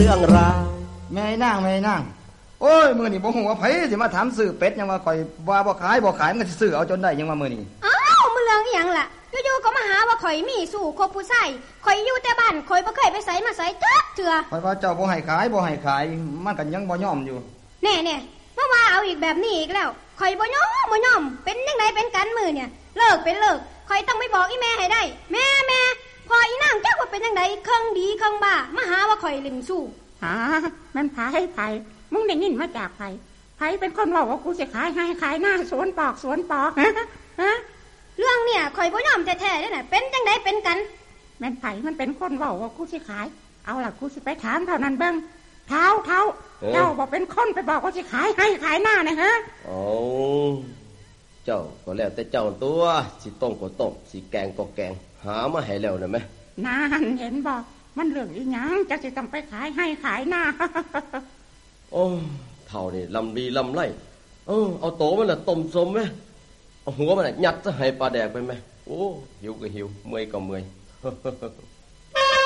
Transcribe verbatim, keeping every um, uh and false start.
รื่องราวแม่นางแม่นางโอ้ยมื้อนี้บ่ฮู้ว่าไผสิมาถามซื้อเป็ดยังว่าข่อยว่าบ่ขายบ่ขายมันสิซื้อเอาจนได้ยังว่ามื้อนี้อ้าวมื้อเรื่องอีหยังล่ะอยู่ๆก็มาหาว่าข่อยมีสู่คบผู้ชายข่อยอยู่แต่บ้านข่อยบ่เคยไปไสมาไสจักเทื่อข่อยว่าเจ้าบ่ให้ขายบ่ให้ขายมันก็ยังบ่ยอมอยู่แน่ๆมาว่าเอาอีกแบบนี้อีกแล้วข่อยบ่ยอมบ่ยอมเป็นจังไดเป็นกันมื้อเนี่ยเลิกเป็นเลิกข่อยต้องไปบอกอีแม่ให้ได้แม่แม่พออีนางจักว่าเป็นจังไดเครื่องดีเครื่องบ้ามาหาว่าข่อยเล่นสู้หามันไผไผมึงได้ยินมาจากไผไผเป็นคนบอกว่ากูสิขายให้ขายหน้าสวนปอกสวนปอกฮะฮะเรื่องเนี่ยข่อยบ่ยอมแท้ๆเด้อน่ะเป็นจังไดเป็นกันแม่นไผมันเป็นคนบอกว่ากูสิขายเอาล่ะกูสิไปถามเท่านั้นเบิ่งเท้าเท้าเจ้าบอกเป็นคนไปบอกว่าสิขายให้ขายหน้านะฮะอ๋อเจ้าก็แล้วแต่เจ้าตัวสิต้มก็ต้มสิแกงก็แกงหามาให้แล้วนะแม่นานเห็นบอกมันเรื่องอีหยังจะสิต้องไปขายให้ขายหน้าโอ้เท่านี่ลำดีลำไรเออเอาโตมันน่ะต้มสมไหมเอาหัวมันน่ะยัดจะให้ปลาแดกไปไหมโอ้หิวก็หิวเมื่อยก็เมื่อย